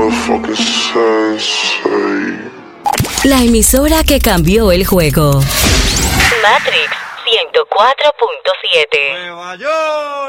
motherfucking sensei. La emisora que cambió el juego. Matrix 104.7. Nueva York.